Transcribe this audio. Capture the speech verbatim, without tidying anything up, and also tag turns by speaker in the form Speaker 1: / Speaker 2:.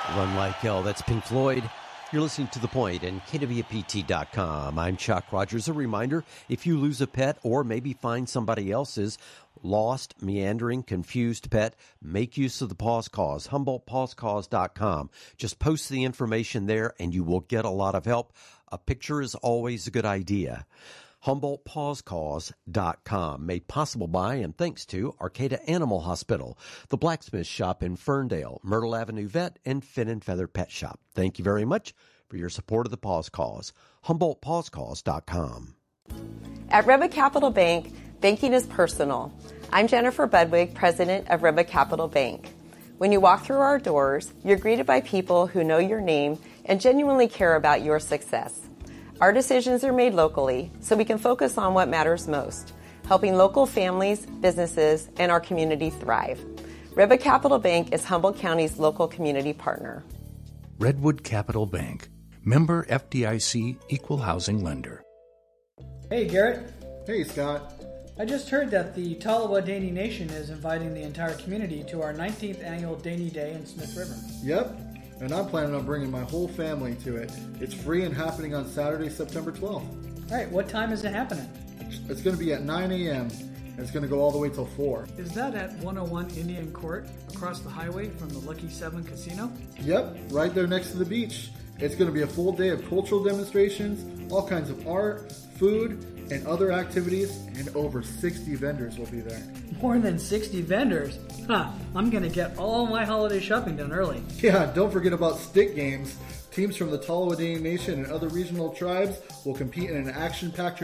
Speaker 1: Run Like Hell. That's Pink Floyd. You're listening to The Point and K W P T dot com. I'm Chuck Rogers. A reminder, if you lose a pet or maybe find somebody else's lost, meandering, confused pet, make use of the Paws Cause, Humboldt Paws Cause dot com. Just post the information there and you will get a lot of help. A picture is always a good idea. Humboldt Paws Cause dot com, made possible by and thanks to Arcata Animal Hospital, the Blacksmith Shop in Ferndale, Myrtle Avenue Vet, and Fin and Feather Pet Shop. Thank you very much for your support of the Paws Cause. Humboldt Paws Cause dot com.
Speaker 2: At Rebbe Capital Bank, banking is personal. I'm Jennifer Budwig, president of Rebbe Capital Bank. When you walk through our doors, you're greeted by people who know your name and genuinely care about your success. Our decisions are made locally, so we can focus on what matters most, helping local families, businesses, and our community thrive. Rebbe Capital Bank is Humboldt County's local community partner.
Speaker 3: Redwood Capital Bank, member F D I C, equal housing lender.
Speaker 4: Hey, Garrett.
Speaker 5: Hey, Scott.
Speaker 4: I just heard that the Tolowa Dani Nation is inviting the entire community to our nineteenth annual Dani Day in Smith River.
Speaker 5: Yep. And I'm planning on bringing my whole family to it. It's free and happening on Saturday, September twelfth.
Speaker 4: All right, what time is it happening?
Speaker 5: It's going to be at nine a.m. and it's going to go all the way till four.
Speaker 4: Is that at one oh one Indian Court, across the highway from the Lucky Seven Casino?
Speaker 5: Yep, right there next to the beach. It's going to be a full day of cultural demonstrations, all kinds of art, food, and other activities, and over sixty vendors will be there.
Speaker 4: More than sixty vendors? Huh, I'm going to get all my holiday shopping done early.
Speaker 5: Yeah, don't forget about stick games. Teams from the Tolowa Dani Nation and other regional tribes will compete in an action-packed